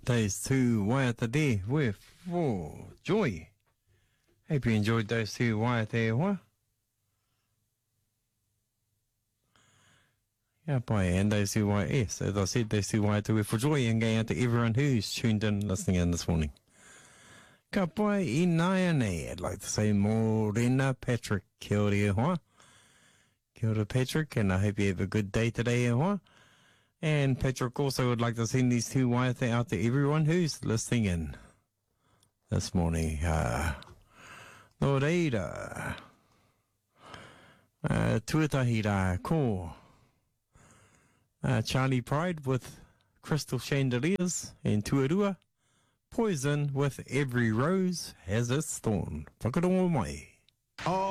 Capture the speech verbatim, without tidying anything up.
Those two waiata there were for joy. Hope you enjoyed those two waiata there, what? Yeah, boy, and those two waiata, yes, as I said, those two waiata were for joy, and going out to everyone who's tuned in, listening in this morning. Ka boy, I nai nei, I'd like to say Morena Patrick, kia ora e hoa. Kia ora, Patrick, and I hope you have a good day today, e hoa. And Patrick also would like to send these two waiata out to everyone who's listening in this morning. Uh, no reira. Uh, tuatahi rā ko. Uh, Charlie Pride with Crystal Chandeliers and Tuarua. Poison with Every Rose Has Its Thorn. Whakarongo mai.